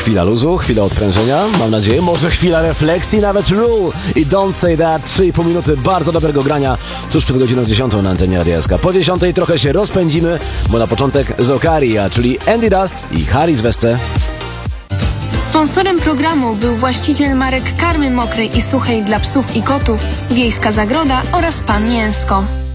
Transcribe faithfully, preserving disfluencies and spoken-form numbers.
Chwila luzu, chwila odprężenia, mam nadzieję, może chwila refleksji, nawet Rule i Don't Say That. trzy i pół minuty bardzo dobrego grania tuż przed godziną dziesiątą na antenie Radia S K. Po dziesiątej trochę się rozpędzimy, bo na początek Zokaria, czyli Andy Dust i Harry z Wesce. Sponsorem programu był właściciel marek karmy mokrej i suchej dla psów i kotów, Wiejska Zagroda oraz Pan Mięsko.